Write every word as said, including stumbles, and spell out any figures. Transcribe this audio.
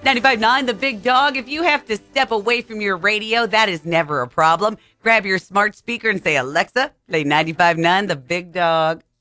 ninety-five point nine The Big Dog. If you have to step away from your radio, that is never a problem. Grab your smart speaker and say, Alexa, play ninety-five point nine The Big Dog.